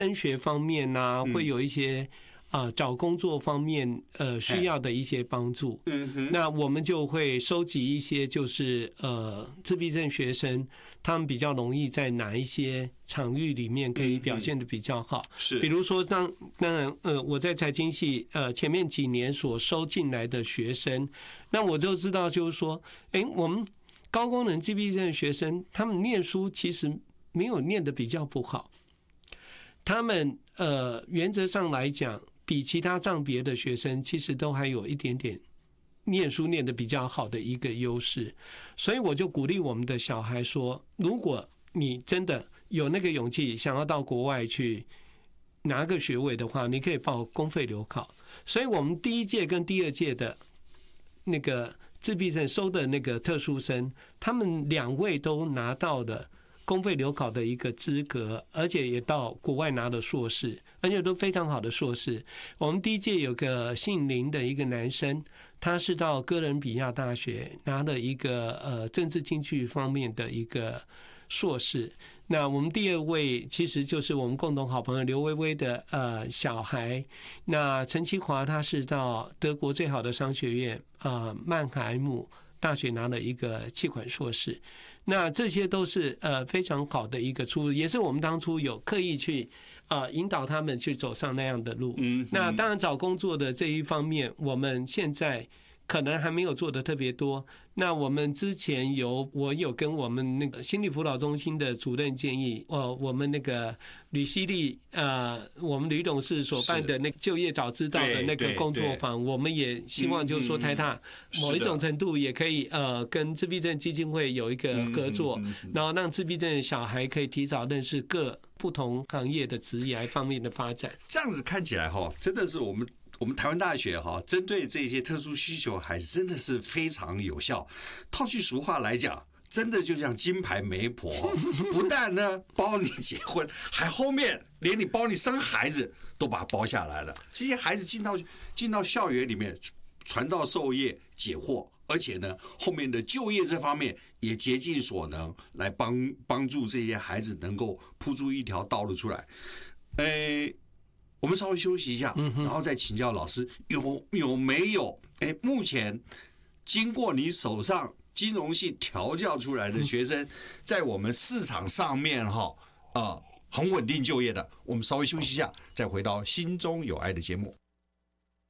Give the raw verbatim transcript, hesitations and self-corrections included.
升学方面啊，会有一些啊、呃、找工作方面呃需要的一些帮助。嗯哼，那我们就会收集一些就是呃自闭症学生他们比较容易在哪一些场域里面可以表现的比较好。是，比如说当当然呃我在财经系呃前面几年所收进来的学生，那我就知道就是说，哎，我们高功能自闭症的学生他们念书其实没有念得比较不好。他们呃，原则上来讲，比其他障别的学生，其实都还有一点点念书念得比较好的一个优势。所以我就鼓励我们的小孩说，如果你真的有那个勇气，想要到国外去拿个学位的话，你可以报公费留考。所以我们第一届跟第二届的那个自闭症收的那个特殊生，他们两位都拿到了公费留考的一个资格，而且也到国外拿了硕士，而且都非常好的硕士。我们第一届有个姓林的一个男生，他是到哥伦比亚大学拿了一个呃政治经济方面的一个硕士。那我们第二位其实就是我们共同好朋友刘薇薇的呃小孩，那陈其华他是到德国最好的商学院啊曼海姆大学拿了一个企管硕士。那这些都是呃非常好的一个出路，也是我们当初有刻意去呃引导他们去走上那样的路。嗯，那当然找工作的这一方面，我们现在可能还没有做的特别多。那我们之前有我有跟我们那个心理辅导中心的主任建议，哦，我们那个吕希丽呃，我们吕董事所办的那个就业早知道的那个工作坊，我们也希望就是说台大某一种程度也可以呃跟自闭症基金会有一个合作，然后让自闭症的小孩可以提早认识各不同行业的职业方面的发展。 这样子看起来哈，真的是我们。我们台湾大学哈，针对这些特殊需求还真的是非常有效。套句俗话来讲，真的就像金牌媒婆，不但呢包你结婚，还后面连你包你生孩子都把它包下来了。这些孩子进到进到校园里面，传道授业解惑，而且呢后面的就业这方面也竭尽所能来帮帮助这些孩子能够铺出一条道路出来。诶。我们稍微休息一下，然后再请教老师有有没有哎，目前经过你手上金融系调教出来的学生，在我们市场上面哈啊、呃、很稳定就业的？我们稍微休息一下，再回到心中有爱的节目。